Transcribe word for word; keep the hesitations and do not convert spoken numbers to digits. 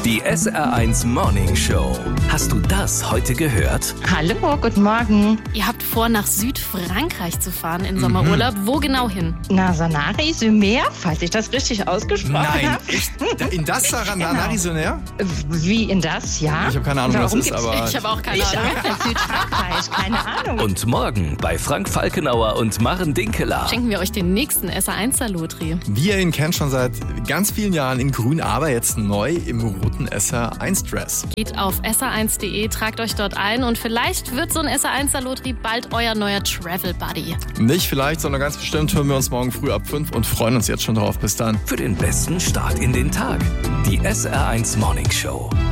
Die S R eins Morning Show. Hast du das heute gehört? Hallo, guten Morgen. Ihr habt vor, nach Südfrankreich zu fahren in Sommerurlaub. Mhm. Wo genau hin? Na, Sanary-sur-Mer, falls ich das richtig ausgesprochen habe. Nein, echt? In das Sanary-sur-Mer? Wie in das, ja? Ich habe keine Ahnung, was das ist, aber... Ich habe auch keine Ich Ahnung. auch, Südfrankreich, keine Ahnung. Und morgen bei Frank Falkenauer und Maren Dinkeler. Schenken wir euch den nächsten S R eins Salotri. Wie ihr ihn kennt, schon seit ganz vielen Jahren in grün, aber jetzt neu im roten S R eins Dress. Geht auf S R eins punkt de, tragt euch dort ein und vielleicht wird so ein S R eins Salotri bald euer neuer Travel Buddy. Nicht vielleicht, sondern ganz bestimmt hören wir uns morgen früh ab fünf und freuen uns jetzt schon drauf. Bis dann. Für den besten Start in den Tag. Die S R eins Morning Show.